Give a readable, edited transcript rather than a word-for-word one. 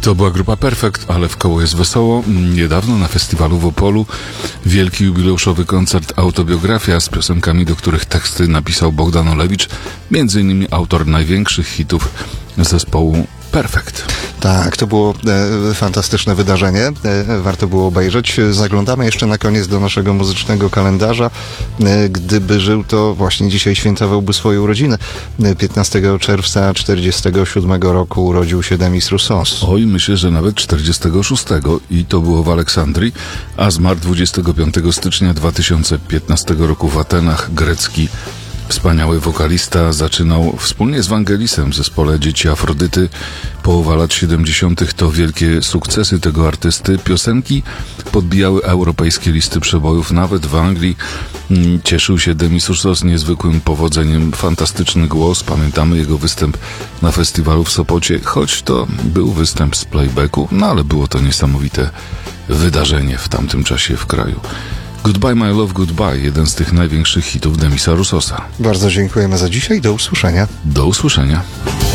To była grupa Perfekt, ale w koło jest wesoło. Niedawno na festiwalu w Opolu wielki jubileuszowy koncert Autobiografia z piosenkami, do których teksty napisał Bogdan Olewicz, między innymi autor największych hitów zespołu Perfekt. Tak, to było fantastyczne wydarzenie. Warto było obejrzeć. Zaglądamy jeszcze na koniec do naszego muzycznego kalendarza. Gdyby żył, to właśnie dzisiaj świętowałby swoje urodziny. 15 czerwca 1947 roku urodził się Demis Roussos. Oj, myślę, że nawet 46 i to było w Aleksandrii, a zmarł 25 stycznia 2015 roku w Atenach. Grecki wspaniały wokalista, zaczynał wspólnie z Wangelisem w zespole Dzieci Afrodyty. Połowa lat 70. to wielkie sukcesy tego artysty. Piosenki podbijały europejskie listy przebojów, nawet w Anglii. Cieszył się Demis Roussos niezwykłym powodzeniem, fantastyczny głos. Pamiętamy jego występ na festiwalu w Sopocie, choć to był występ z playbacku, no ale było to niesamowite wydarzenie w tamtym czasie w kraju. Goodbye My Love Goodbye, jeden z tych największych hitów Demisa Roussosa. Bardzo dziękujemy za dzisiaj. Do usłyszenia. Do usłyszenia.